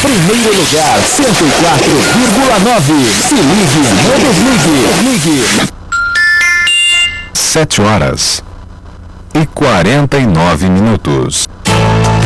Primeiro lugar, 104,9. Se ligue, não desligue. 7 horas e 49 minutos.